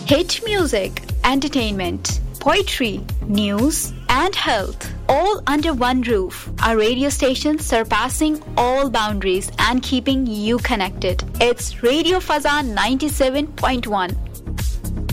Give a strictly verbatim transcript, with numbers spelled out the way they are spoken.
Hit music, entertainment, poetry, news, and health, all under one roof. A radio station surpassing all boundaries and keeping you connected. It's Radio Fazan ninety-seven point one.